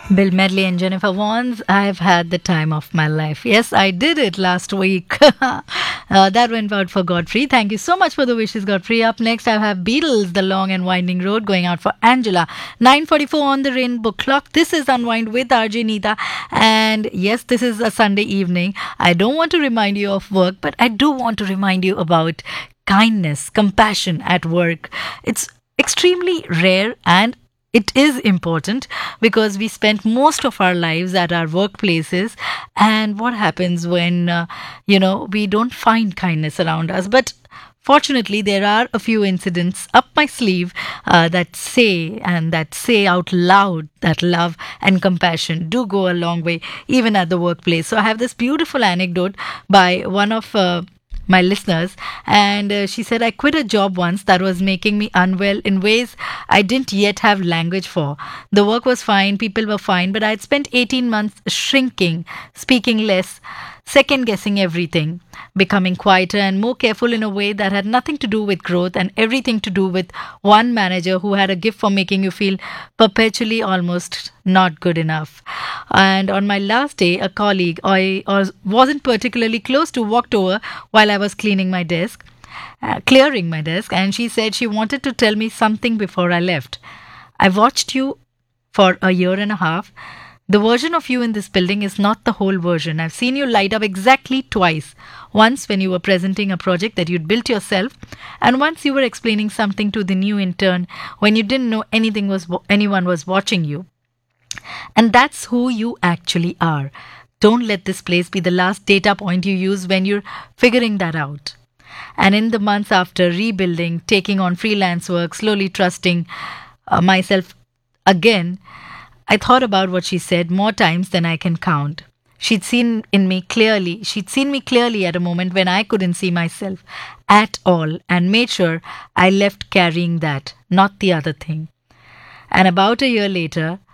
Bill Medley and Jennifer Warnes, I've had the time of my life. Yes, I did it last week. That went out for Godfrey. Thank you so much for the wishes, Godfrey. Up next, I have Beatles, The Long and Winding Road, going out for Angela. 9:44 on the Rainbow Clock. This is Unwind with RJ Neeta. And yes, this is a Sunday evening. I don't want to remind you of work, but I do want to remind you about kindness, compassion at work. It's extremely rare and it is important because we spend most of our lives at our workplaces. And what happens when we don't find kindness around us? But fortunately, there are a few incidents up my sleeve that say out loud that love and compassion do go a long way, even at the workplace. So I have this beautiful anecdote by one of my listeners, and she said, I quit a job once that was making me unwell in ways I didn't yet have language for. The work was fine, people were fine, but I had spent 18 months shrinking, speaking less, second guessing everything, becoming quieter and more careful in a way that had nothing to do with growth and everything to do with one manager who had a gift for making you feel perpetually almost not good enough. And on my last day, a colleague I wasn't particularly close to walked over while I was clearing my desk, and she said she wanted to tell me something before I left. I watched you for a year and a half. The version of you in this building is not the whole version. I've seen you light up exactly twice. Once when you were presenting a project that you'd built yourself, and once you were explaining something to the new intern when you didn't know anyone was watching you. And that's who you actually are. Don't let this place be the last data point you use when you're figuring that out. And in the months after rebuilding, taking on freelance work, slowly trusting myself again, I thought about what she said more times than I can count. She'd seen me clearly at a moment when I couldn't see myself at all, and made sure I left carrying that, not the other thing. And about a year later,